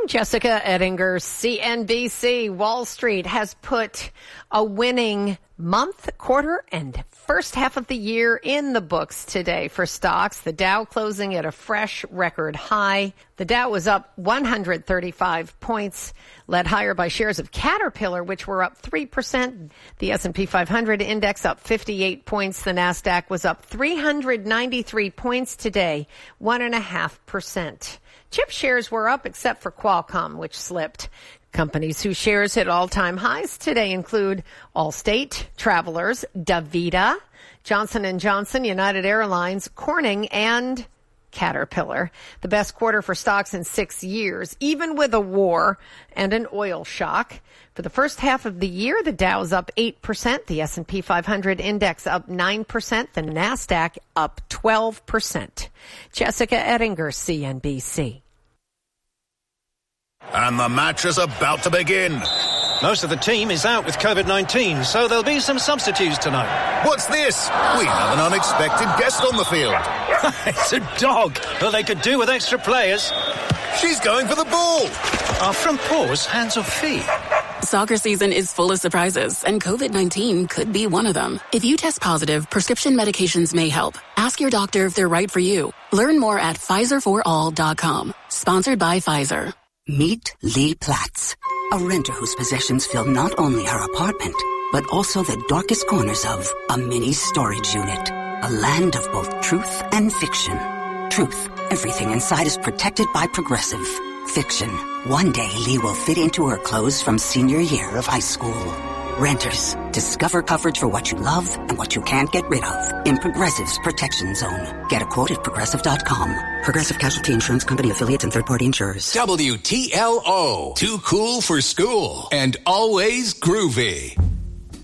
I'm Jessica Ettinger, CNBC. Wall Street has put a winning month, quarter, and first half of the year in the books today for stocks. The Dow closing at a fresh record high. The Dow was up 135 points, led higher by shares of Caterpillar, which were up 3%. The S&P 500 index up 58 points. The Nasdaq was up 393 points today, 1.5%. Chip shares were up except for Qualcomm, which slipped. Companies whose shares hit all-time highs today include Allstate, Travelers, DaVita, Johnson & Johnson, United Airlines, Corning, and Caterpillar. The best quarter for stocks in 6 years, even with a war and an oil shock. For the first half of the year, the Dow's up 8%, the S&P 500 index up 9%, the Nasdaq up 12%. Jessica Ettinger, CNBC. And the match is about to begin. Most of the team is out with COVID-19, so there'll be some substitutes tonight. What's this? We have an unexpected guest on the field. It's a dog. Well, they could do with extra players. She's going for the ball. Are front paws hands or feet? Soccer season is full of surprises, and COVID-19 could be one of them. If you test positive, prescription medications may help. Ask your doctor if they're right for you. Learn more at PfizerForAll.com. Sponsored by Pfizer. Meet Lee Platts, a renter whose possessions fill not only her apartment, but also the darkest corners of a mini storage unit. A land of both truth and fiction. Truth, everything inside is protected by Progressive. Fiction, one day Lee will fit into her clothes from senior year of high school. Renters, discover coverage for what you love and what you can't get rid of in Progressive's Protection Zone. Get a quote at Progressive.com. Progressive Casualty Insurance Company affiliates and third-party insurers. WTLO, too cool for school and always groovy.